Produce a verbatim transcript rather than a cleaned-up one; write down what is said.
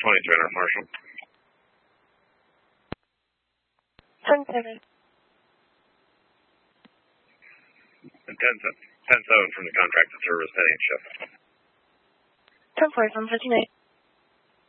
twenty-two Enter Marshall. ten seven. And ten seven from the contracted service heading shift. ten four from fifteen eight.